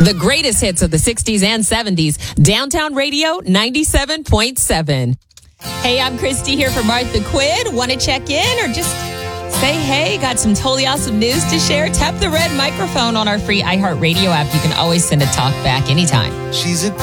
The greatest hits of the 60s and 70s. Downtown Radio 97.7. Hey, I'm Christy here for Martha Quinn. Want to check in or just say hey? Got some totally awesome news to share? Tap the red microphone on our free iHeartRadio app. You can always send a talk back anytime. She's a